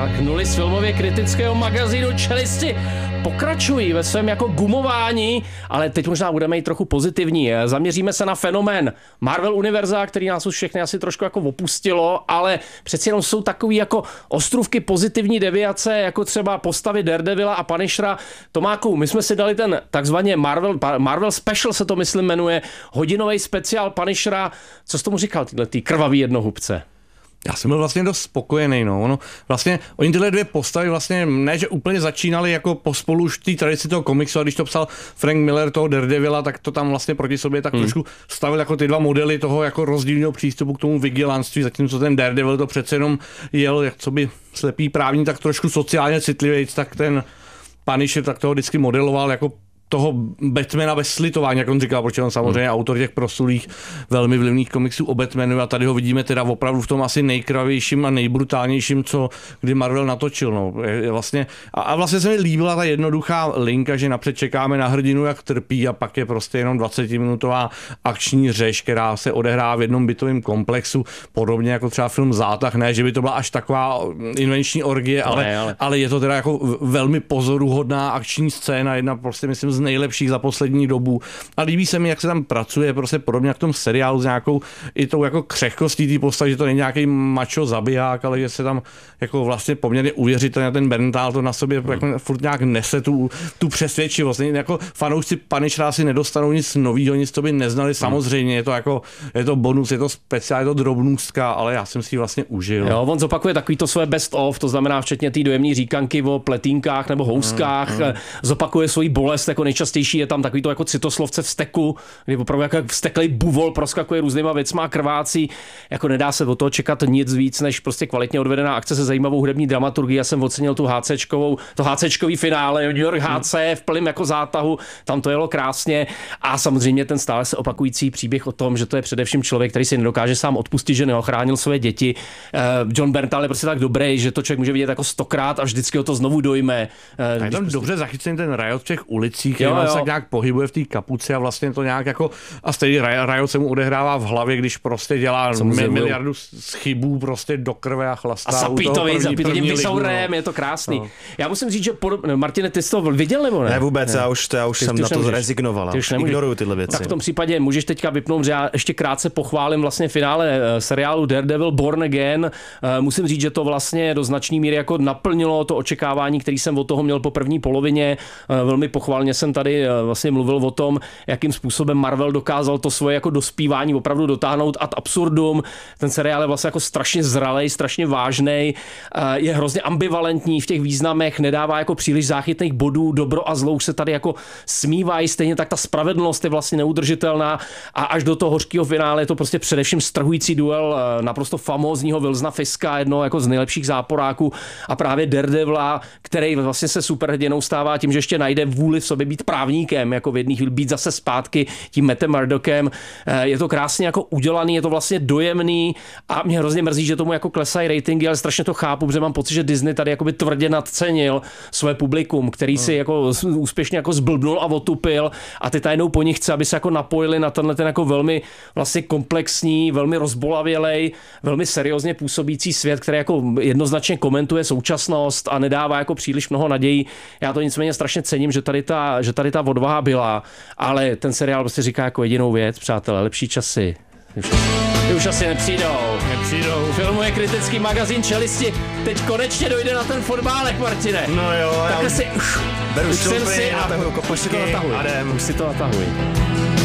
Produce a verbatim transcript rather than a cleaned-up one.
Tak, nuly z filmově kritického magazínu Čelisti pokračují ve svém jako gumování, ale teď možná budeme jít trochu pozitivní. Zaměříme se na fenomén Marvel univerza, který nás už všechny asi trošku jako opustilo, ale přeci jenom jsou takový jako ostrůvky pozitivní deviace, jako třeba postavy Daredevila a Punishera. Tomáku, my jsme si dali ten takzvaně Marvel, Marvel Special se to myslím jmenuje, hodinový speciál Punishera. Co jsi tomu říkal, tyhle tý krvavý jednohubce? Já jsem byl vlastně dost spokojený, no. Ono, vlastně, oni tyhle dvě postavy vlastně ne, že úplně začínali jako pospolu už té tradici toho komiksu, a když to psal Frank Miller toho Daredevila, tak to tam vlastně proti sobě tak hmm. trošku stavil jako ty dva modely toho jako rozdílného přístupu k tomu vigilantství, zatímco ten Daredevil to přece jenom jel, jak co by slepý právní, tak trošku sociálně citlivý, tak ten Punisher tak toho vždycky modeloval jako toho Batmana bez slitování, jak on říkal, protože on samozřejmě hmm. autor těch proslulých, velmi vlivných komiksů o Batmanu a tady ho vidíme teda opravdu v tom asi nejkravějším a nejbrutálnějším, co kdy Marvel natočil. No. Je, je vlastně, a, a vlastně se mi líbila ta jednoduchá linka, že napřed čekáme na hrdinu, jak trpí a pak je prostě jenom dvacetiminutová akční řeš, která se odehrává v jednom bytovém komplexu, podobně jako třeba film Zátah, ne, že by to byla až taková invenční orgie, ale, ne, ale... ale je to teda jako velmi pozoruhodná akční scéna, jedna prostě myslím z nejlepších za poslední dobu. A líbí se mi, jak se tam pracuje, prostě podobně jak v tom seriálu s nějakou i tou jako křehkostí té postavy, že to není nějaký macho zabiják, ale že se tam jako vlastně poměrně uvěřitelně ten Bernthal to na sobě hmm. jako furt nějak nese tu, tu přesvědčivost. Jako fanoušci Punishera si nedostanou nic novýho, nic, co by neznali. Samozřejmě je to jako, je to bonus, je to speciál, je to drobnůstka, ale já jsem si ji vlastně užil. Jo, on zopakuje takový to své best of, to znamená včetně té dojemné říkanky o pletínkách nebo houskách, hmm. zopakuje svoji bolest, jako nejčastější je tam takový to jako citoslovce v steku, kdy opravdu jako vzteklej buvol proskakuje různýma věcma a krvácí. Jako nedá se od toho čekat nic víc, než prostě kvalitně odvedená akce se zajímavou hudební dramaturgií. Já jsem ocenil tu HCčkovou, to HCčkový finále, New York H C v plném jako zátahu, tam to jelo krásně a samozřejmě ten stále se opakující příběh o tom, že to je především člověk, který si nedokáže sám odpustit, že neochránil své děti. John Bernthal je prostě tak dobrý, že to člověk může vidět jako stokrát a vždycky ho to znovu dojme. A je tam prostě... dobře zachycený ten Riot v těch ulicích, jo, jo. se nějak pohybuje v té kapuci a vlastně to nějak jako a stejný Riot se mu odehrává v hlavě, když prostě dělá miliardu z chybů prostě do krve a chlastá. A zapí to, zapí to tím visaurem, je to krásný. No. Já musím říct, že pod... Martine, ty jsi to viděl nebo ne? Ne vůbec, ne. já už, já už jsem na to nemůžeš. rezignovala. Už ignoruju tyhle věci. Tak v tom případě můžeš teďka vypnout, že já ještě krátce pochválím vlastně finále seriálu Daredevil Born Again. Musím říct, že to vlastně do značné míry jako naplnilo to očekávání, který jsem od toho měl po první polovině. Velmi pochválně jsem tady vlastně mluvil o tom, jakým způsobem Marvel dokázal to svoje jako dospívání opravdu dotáhnout ad absurdum. Ten seriál je vlastně jako strašně zralej, strašně vážnej, je hrozně ambivalentní v těch významech, nedává jako příliš záchytných bodů, dobro a zlo už se tady jako smívají, stejně tak ta spravedlnost je vlastně neudržitelná a až do toho hořkého finále je to prostě především strhující duel naprosto famózního Wilsona Fiska, jednoho jako z nejlepších záporáků a právě Daredevila, který vlastně se superhrdinou stává tím, že ještě najde vůli v sobě být právníkem, jako v jedných chvíli být zase zpátky tím Mattem Murdockem. Je to krásně jako udělaný, je to vlastně dojemný a mě hrozně mrzí, že tomu jako klesají ratingy, ale strašně to chápu, protože mám pocit, že Disney tady jakoby tvrdě nadcenil své publikum, který si jako úspěšně jako zblbnul a otupil a ty najednou po nich chce, aby se jako napojili na tenhle ten jako velmi vlastně komplexní, velmi rozbolavělej, velmi seriózně působící svět, který jako jednoznačně komentuje současnost a nedává jako příliš mnoho nadějí. Já to nicméně strašně cením, že tady ta, že tady ta odvaha byla, ale ten seriál prostě říká jako jedinou věc, přátelé, lepší časy. Ty už asi nepřijdou. Nepřijdou. Filmuje kritický magazín Čelisti. Teď konečně dojde na ten fotbálek, Martine. No jo. Takhle si... Beru si a už si to natahuj. Adem. Už si to natahuj.